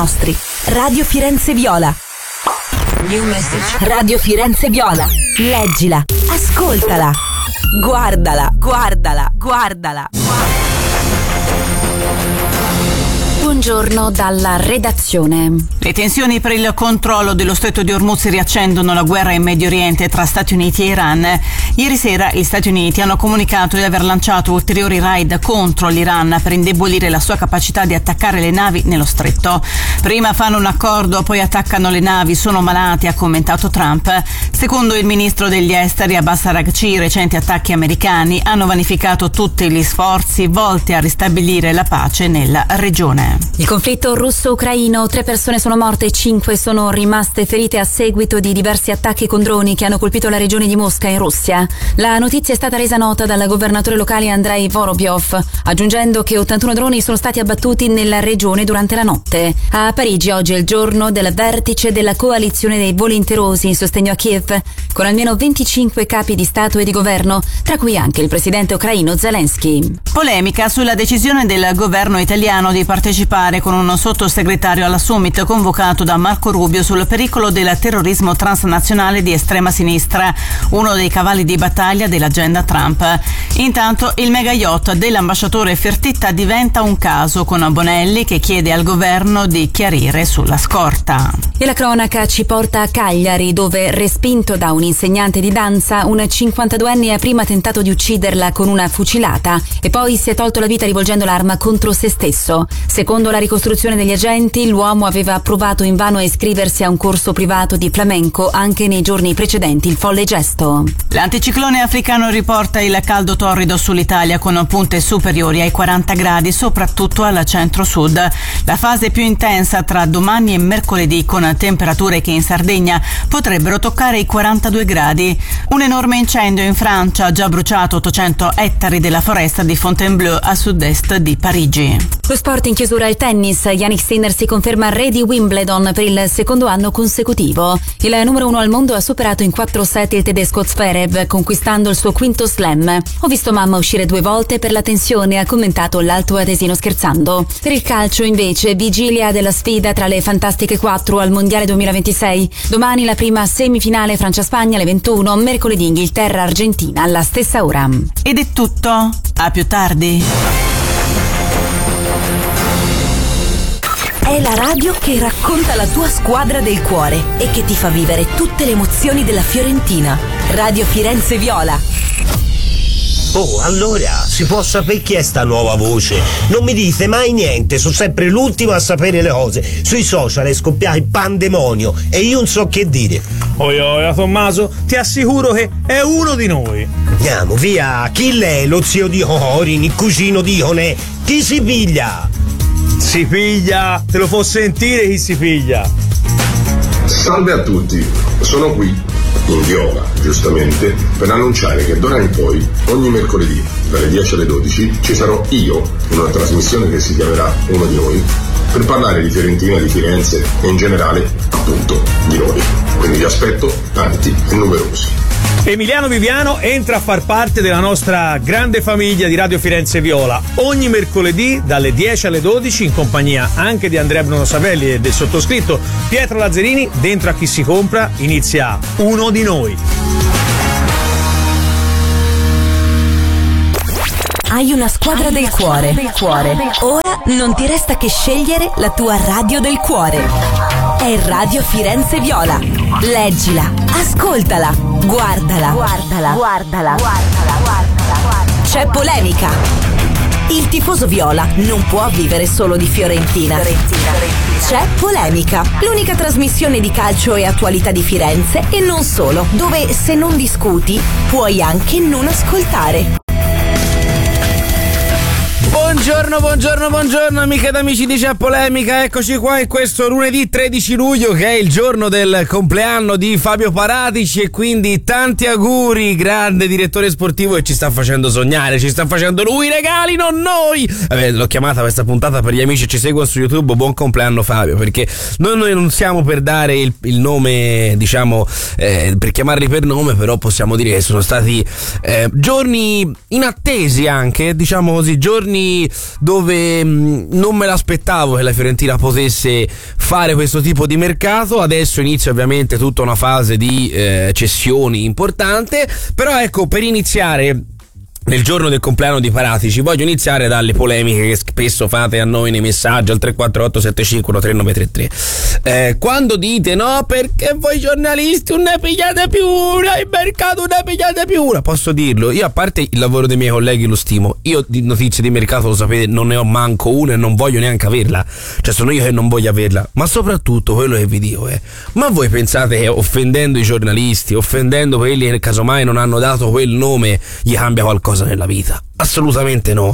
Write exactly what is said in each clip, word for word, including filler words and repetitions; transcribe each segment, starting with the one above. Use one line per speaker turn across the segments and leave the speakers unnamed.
nostri. Radio Firenze Viola. New message. Radio Firenze Viola. Leggila, ascoltala, guardala, guardala, guardala.
Buongiorno dalla redazione.
Le tensioni per il controllo dello Stretto di Hormuz riaccendono la guerra in Medio Oriente tra Stati Uniti e Iran. Ieri sera gli Stati Uniti hanno comunicato di aver lanciato ulteriori raid contro l'Iran per indebolire la sua capacità di attaccare le navi nello Stretto. Prima fanno un accordo, poi attaccano le navi, sono malati, ha commentato Trump. Secondo il ministro degli esteri Abbas Araghchi, i recenti attacchi americani hanno vanificato tutti gli sforzi volti a ristabilire la pace nella regione.
Il conflitto russo-ucraino, tre persone sono morte e cinque sono rimaste ferite a seguito di diversi attacchi con droni che hanno colpito la regione di Mosca in Russia. La notizia è stata resa nota dal governatore locale Andrei Vorobyov, aggiungendo che ottantuno droni sono stati abbattuti nella regione durante la notte. A Parigi oggi è il giorno del vertice della coalizione dei volenterosi in sostegno a Kiev, con almeno venticinque capi di Stato e di governo, tra cui anche il presidente ucraino Zelensky.
Polemica sulla decisione del governo italiano di partecipare con un sottosegretario alla summit convocato da Marco Rubio sul pericolo del terrorismo transnazionale di estrema sinistra, uno dei cavalli di battaglia dell'agenda Trump. Intanto il mega yacht dell'ambasciatore Fertitta diventa un caso, con Bonelli che chiede al governo di chiarire sulla scorta.
E la cronaca ci porta a Cagliari, dove, respinto da un insegnante di danza, un cinquantaduenne ha prima tentato di ucciderla con una fucilata e poi si è tolto la vita rivolgendo l'arma contro se stesso. Secondo la ricostruzione degli agenti, l'uomo aveva provato invano a iscriversi a un corso privato di flamenco anche nei giorni precedenti il folle gesto.
L'anticiclone africano riporta il caldo torrido sull'Italia con punte superiori ai quaranta gradi, soprattutto al centro-sud. La fase più intensa tra domani e mercoledì, con temperature che in Sardegna potrebbero toccare i quarantadue gradi. Un enorme incendio in Francia ha già bruciato ottocento ettari della foresta di Fontainebleau a sud-est di Parigi.
Lo sport in chiusura al tennis. Jannik Sinner si conferma re di Wimbledon per il secondo anno consecutivo. Il numero uno al mondo ha superato in quattro set il tedesco Zverev, conquistando il suo quinto slam. Ho visto mamma uscire due volte per la tensione, ha commentato l'alto atesino scherzando. Per il calcio invece, vigilia della sfida tra le fantastiche quattro al mondiale duemilaventisei. Domani la prima semifinale Francia-Spagna alle ventuno, mercoledì Inghilterra-Argentina alla stessa ora.
Ed è tutto, a più tardi.
È la radio che racconta la tua squadra del cuore e che ti fa vivere tutte le emozioni della Fiorentina. Radio Firenze Viola.
Oh, allora, si può sapere chi è sta nuova voce? Non mi dite mai niente, sono sempre l'ultimo a sapere le cose. Sui social è scoppiato il pandemonio e io non so che dire.
Oi, oi, Tommaso, ti assicuro che è uno di noi.
Andiamo, via, chi l'è? Lo zio di Corin, il cugino di Ionè? Chi si piglia?
Si piglia, te lo può sentire chi si piglia.
Salve a tutti, sono qui, in Viola, giustamente, per annunciare che d'ora in poi, ogni mercoledì, dalle dieci alle dodici, ci sarò io, in una trasmissione che si chiamerà Uno di Noi, per parlare di Fiorentina, di Firenze e in generale, appunto, di noi. Quindi vi aspetto tanti e numerosi.
Emiliano Viviano entra a far parte della nostra grande famiglia di Radio Firenze Viola ogni mercoledì dalle dieci alle dodici in compagnia anche di Andrea Bruno Savelli e del sottoscritto Pietro Lazzarini. Dentro a Chi si compra inizia Uno di Noi.
Hai una squadra del cuore. del cuore. Ora non ti resta che scegliere la tua radio del cuore. È Radio Firenze Viola. Leggila, ascoltala, guardala, guardala, guardala, guardala, guardala, guardala. C'è polemica. Il tifoso viola non può vivere solo di Fiorentina. C'è polemica, l'unica trasmissione di calcio e attualità di Firenze e non solo, dove se non discuti puoi anche non ascoltare.
Buongiorno, buongiorno, buongiorno amiche ed amici di C'è Polemica, eccoci qua in questo lunedì tredici luglio che è il giorno del compleanno di Fabio Paratici e quindi tanti auguri, grande direttore sportivo che ci sta facendo sognare, ci sta facendo lui i regali, non noi! Vabbè, l'ho chiamata questa puntata per gli amici che ci seguono su YouTube, buon compleanno Fabio, perché noi, noi non siamo per dare il, il nome, diciamo, eh, per chiamarli per nome, però possiamo dire che sono stati eh, giorni inattesi anche, diciamo così, giorni giorni dove mh, non me l'aspettavo che la Fiorentina potesse fare questo tipo di mercato. Adesso inizia ovviamente tutta una fase di eh, cessioni importante, però ecco, per iniziare nel giorno del compleanno di Paratici voglio iniziare dalle polemiche che spesso fate a noi nei messaggi al tre quattro otto sette cinque uno tre nove tre tre. Eh, quando dite no perché voi giornalisti non ne pigliate più una, il mercato non ne pigliate più una, posso dirlo, io a parte il lavoro dei miei colleghi lo stimo, io di notizie di mercato lo sapete non ne ho manco una e non voglio neanche averla, cioè sono io che non voglio averla, ma soprattutto quello che vi dico è, ma voi pensate che offendendo i giornalisti, offendendo quelli che casomai non hanno dato quel nome, gli cambia qualcosa nella vita? Assolutamente no.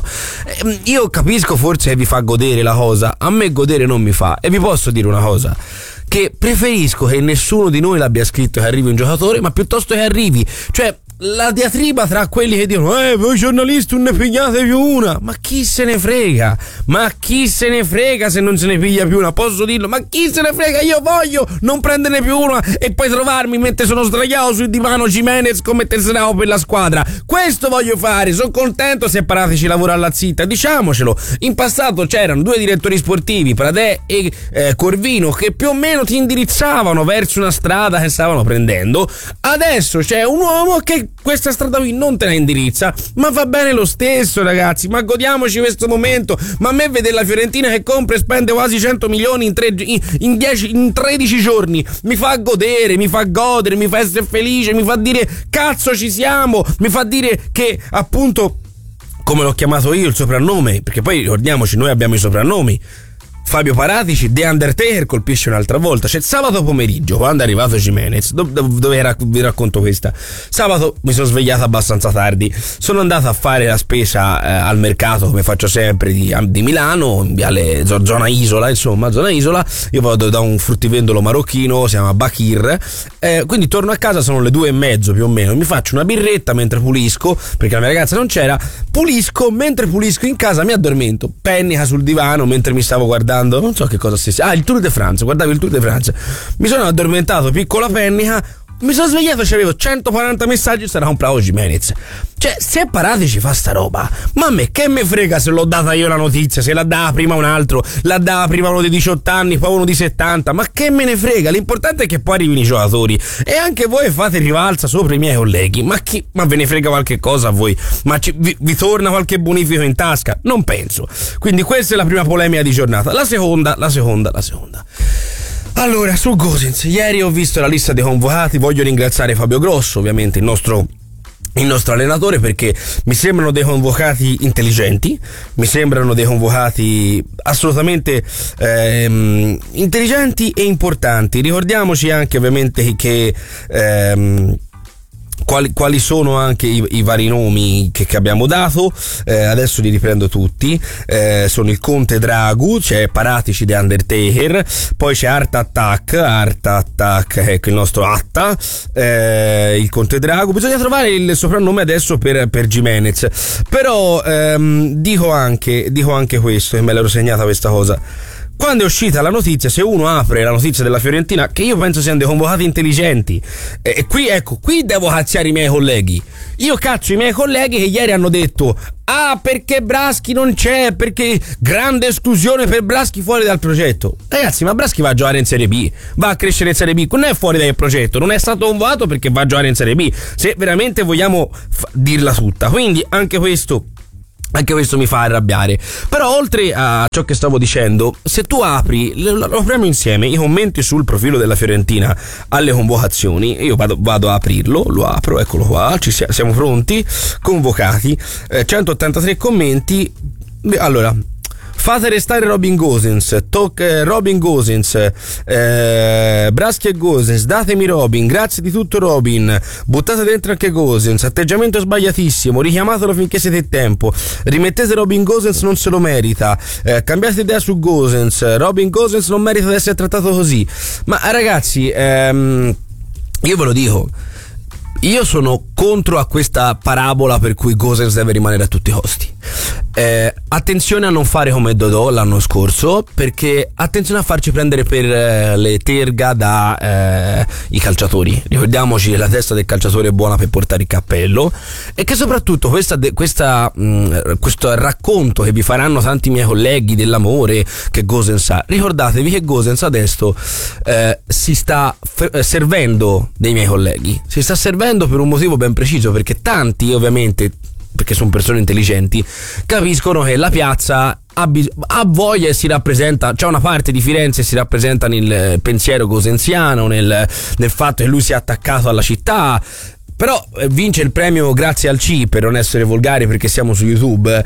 Io capisco forse che vi fa godere la cosa, a me godere non mi fa, e vi posso dire una cosa, che preferisco che nessuno di noi l'abbia scritto che arrivi un giocatore, ma piuttosto che arrivi, cioè la diatriba tra quelli che dicono eh voi giornalisti non ne pigliate più una, ma chi se ne frega, ma chi se ne frega se non se ne piglia più una, posso dirlo, ma chi se ne frega, io voglio non prenderne più una e poi trovarmi mentre sono sdraiato sul divano Gimenez come terzino per la squadra, questo voglio fare, sono contento se Paratici lavora alla zitta, diciamocelo, in passato c'erano due direttori sportivi, Pradè e eh, Corvino, che più o meno ti indirizzavano verso una strada che stavano prendendo, adesso c'è un uomo che questa strada qui non te la indirizza, ma va bene lo stesso, ragazzi, ma godiamoci questo momento. Ma a me vede la Fiorentina che compra e spende quasi cento milioni in, tre, in, in, dieci, in tredici giorni, mi fa godere, mi fa godere, mi fa essere felice, mi fa dire cazzo ci siamo, mi fa dire che appunto, come l'ho chiamato io il soprannome, perché poi ricordiamoci noi abbiamo i soprannomi, Fabio Paratici, The Undertaker colpisce un'altra volta. Cioè sabato pomeriggio, quando è arrivato Gimenez, do, do, dove rac- vi racconto questa, sabato mi sono svegliato abbastanza tardi, sono andato a fare la spesa eh, al mercato come faccio sempre di, di Milano, in viale, zona Isola, insomma zona Isola, io vado da un fruttivendolo marocchino, si chiama Bakir, eh, quindi torno a casa, sono le due e mezzo più o meno, mi faccio una birretta mentre pulisco, perché la mia ragazza non c'era, pulisco, mentre pulisco in casa mi addormento, pennica sul divano mentre mi stavo guardando, non so che cosa stessi. Ah, il Tour de France, guardavo il Tour de France. Mi sono addormentato, piccola pennica. Mi sono svegliato e c'avevo centoquaranta messaggi e sarà comprato Gimenez. Cioè, se Paratici fa sta roba, ma a me che me frega se l'ho data io la notizia, se la dava prima un altro, la dava prima uno di diciotto anni, poi uno di settanta, ma che me ne frega, l'importante è che poi arrivino i giocatori. E anche voi fate rivalsa sopra i miei colleghi, ma chi, ma ve ne frega qualche cosa a voi? Ma ci, vi, vi torna qualche bonifico in tasca? Non penso. Quindi questa è la prima polemica di giornata. La seconda, la seconda, la seconda. Allora, su Gosens, ieri ho visto la lista dei convocati, voglio ringraziare Fabio Grosso, ovviamente il nostro il nostro allenatore, perché mi sembrano dei convocati intelligenti, mi sembrano dei convocati assolutamente ehm, intelligenti e importanti. Ricordiamoci anche ovviamente che ehm, Quali, quali sono anche i, i vari nomi che, che abbiamo dato, eh, adesso li riprendo tutti, eh, sono il Conte Dragu, c'è Paratici The Undertaker, poi c'è Art Attack, Art Attack, ecco il nostro Atta, eh, il Conte Dragu, bisogna trovare il soprannome adesso per, per Gimenez, però ehm, dico anche, dico anche questo, che me l'ero segnata questa cosa. Quando è uscita la notizia, se uno apre la notizia della Fiorentina, che io penso siano dei convocati intelligenti, e, e qui ecco, qui devo cazziare i miei colleghi. Io cazzo i miei colleghi che ieri hanno detto ah perché Braschi non c'è, perché grande esclusione per Braschi fuori dal progetto. Ragazzi, ma Braschi va a giocare in Serie B, va a crescere in Serie B, non è fuori dal progetto, non è stato convocato perché va a giocare in Serie B, se veramente vogliamo f- dirla tutta. Quindi anche questo Anche questo mi fa arrabbiare. Però oltre a ciò che stavo dicendo, se tu apri, lo apriamo insieme, i commenti sul profilo della Fiorentina alle convocazioni, io vado, vado a aprirlo, lo apro, eccolo qua, ci siamo pronti, convocati, eh, centottantatré commenti. Allora, fate restare Robin Gosens, toc, eh, Robin Gosens, eh, Braschi e Gosens, datemi Robin, grazie di tutto Robin, buttate dentro anche Gosens, atteggiamento sbagliatissimo, richiamatelo finché siete in tempo, rimettete Robin Gosens, non se lo merita, eh, cambiate idea su Gosens, Robin Gosens non merita di essere trattato così. Ma ragazzi, ehm, io ve lo dico, io sono contro a questa parabola per cui Gosens deve rimanere a tutti i costi. eh, attenzione a non fare come Dodò l'anno scorso, perché attenzione a farci prendere per eh, le terga da eh, i calciatori. Ricordiamoci che la testa del calciatore è buona per portare il cappello, e che soprattutto questa, questa, mh, questo racconto che vi faranno tanti miei colleghi dell'amore che Gosens ha, ricordatevi che Gosens adesso eh, si sta f- servendo dei miei colleghi, si sta servendo per un motivo ben preciso, perché tanti ovviamente, perché sono persone intelligenti, capiscono che la piazza ha, bis- ha voglia e si rappresenta, c'è una parte di Firenze che si rappresenta nel pensiero gosensiano, nel, nel fatto che lui sia attaccato alla città. Però vince il premio grazie al C, per non essere volgari perché siamo su YouTube,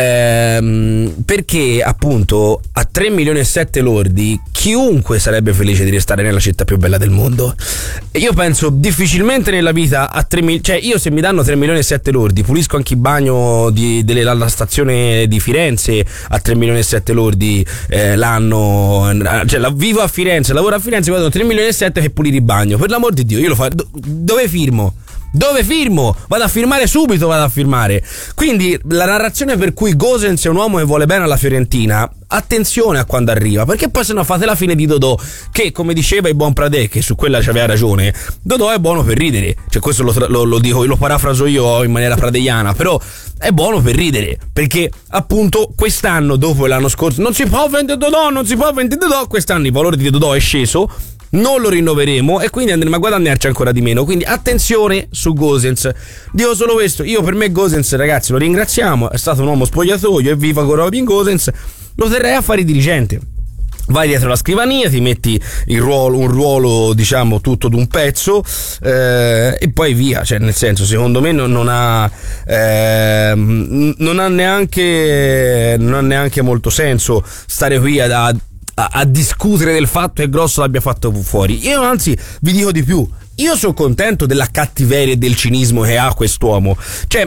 ehm, perché appunto a tre milioni e sette lordi chiunque sarebbe felice di restare nella città più bella del mondo. E io penso difficilmente nella vita a tre milioni, cioè io se mi danno tre milioni e sette lordi pulisco anche il bagno di, delle, della stazione di Firenze a tre milioni e sette lordi eh, l'anno, cioè la, vivo a Firenze, lavoro a Firenze, guardo tre milioni e sette per pulire il bagno, per l'amor di Dio, io lo faccio. Do, dove firmo? Dove firmo? Vado a firmare subito, vado a firmare. Quindi la narrazione per cui Gosens è un uomo che vuole bene alla Fiorentina, attenzione a quando arriva, perché poi se no fate la fine di Dodò, che come diceva il buon Pradè, che su quella c'aveva ragione, Dodò è buono per ridere, cioè questo lo, lo, lo dico, lo parafraso io in maniera pradeiana, però è buono per ridere, perché appunto quest'anno, dopo l'anno scorso, non si può vendere Dodò, non si può vendere Dodò, quest'anno il valore di Dodò è sceso, non lo rinnoveremo e quindi andremo a guadagnarci ancora di meno. Quindi attenzione su Gosens. Dico solo questo, io per me Gosens, ragazzi, lo ringraziamo, è stato un uomo spogliatoio, evviva Robin Gosens, lo terrei a fare dirigente. Vai dietro la scrivania, ti metti il ruolo, un ruolo diciamo tutto d'un pezzo eh, e poi via, cioè nel senso, secondo me non, non ha eh, non ha neanche non ha neanche molto senso stare qui a, a A, a discutere del fatto che Grosso l'abbia fatto fuori. Io anzi vi dico di più, io sono contento della cattiveria e del cinismo che ha quest'uomo, cioè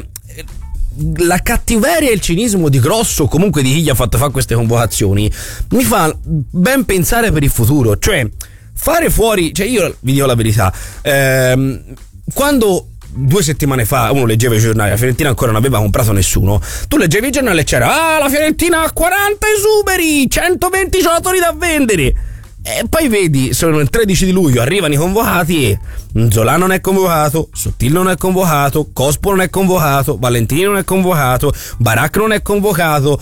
la cattiveria e il cinismo di Grosso, comunque di chi gli ha fatto fare queste convocazioni, mi fa ben pensare per il futuro. Cioè fare fuori, cioè io vi dico la verità, ehm, quando due settimane fa uno leggeva i giornali, la Fiorentina ancora non aveva comprato nessuno, tu leggevi i giornali e c'era ah la Fiorentina ha quaranta esuberi, centoventi giocatori da vendere, e poi vedi sono il tredici di luglio, arrivano i convocati e Zola non è convocato, Sottil non è convocato, Cospo non è convocato, Valentini non è convocato, Barak non è convocato,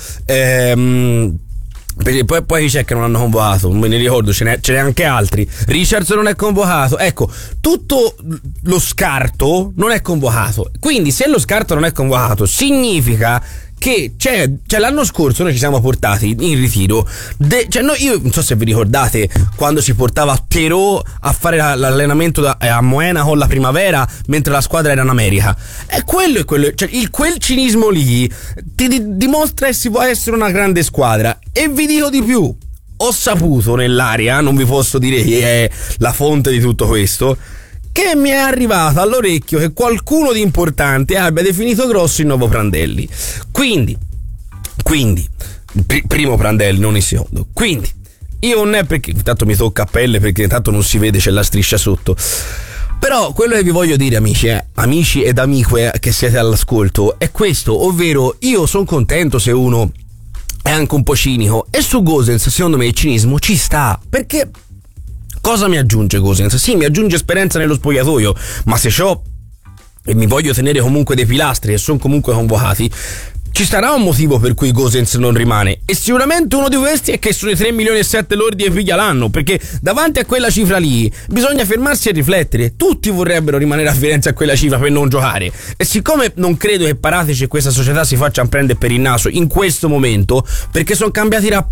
ehm Poi, poi c'è che non hanno convocato, non me ne ricordo, ce n'è, ce n'è anche altri. Richards non è convocato. Ecco, tutto lo scarto non è convocato. Quindi se lo scarto non è convocato significa che c'è, cioè l'anno scorso noi ci siamo portati in ritiro de, cioè no, io non so se vi ricordate quando si portava Terò a fare l'allenamento da, a Moena con la Primavera mentre la squadra era in America, e quello è quello, cioè il, quel cinismo lì ti di, dimostra che si può essere una grande squadra. E vi dico di più, ho saputo nell'aria, non vi posso dire chi è la fonte di tutto questo, che mi è arrivato all'orecchio che qualcuno di importante abbia definito Grosso il nuovo Prandelli. Quindi, quindi, pr- primo Prandelli, non il secondo. Quindi, io non è perché, intanto mi tocca a pelle perché intanto non si vede, c'è la striscia sotto. Però quello che vi voglio dire, amici, eh, amici ed amiche che siete all'ascolto, è questo, ovvero io sono contento se uno è anche un po' cinico, e su Gosens secondo me il cinismo ci sta, perché cosa mi aggiunge Gosens? Sì, mi aggiunge esperienza nello spogliatoio, ma se c'ho e mi voglio tenere comunque dei pilastri e sono comunque convocati, ci sarà un motivo per cui Gosens non rimane, e sicuramente uno di questi è che sono i tre milioni e sette lordi e piglia l'anno, perché davanti a quella cifra lì bisogna fermarsi e riflettere. Tutti vorrebbero rimanere a Firenze a quella cifra per non giocare, e siccome non credo che Paratici e questa società si facciano prendere per il naso in questo momento, perché sono cambiati i rapporti